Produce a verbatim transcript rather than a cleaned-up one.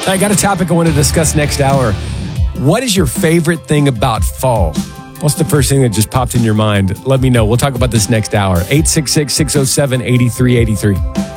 I got a topic I want to discuss next hour. What is your favorite thing about fall? What's the first thing that just popped in your mind? Let me know. We'll talk about this next hour. eight six six, six oh seven, eight three eight three.